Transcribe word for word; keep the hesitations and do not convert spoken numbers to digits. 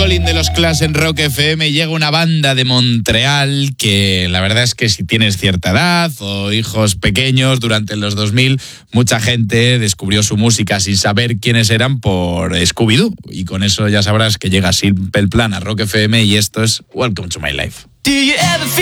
Colin de los Clash en Rock F M. Llega una banda de Montreal que la verdad es que si tienes cierta edad o hijos pequeños durante los dos mil, mucha gente descubrió su música sin saber quiénes eran por Scooby-Doo. Y con eso ya sabrás que llega Simple Plan a Rock F M y esto es Welcome to My Life. Do you ever feel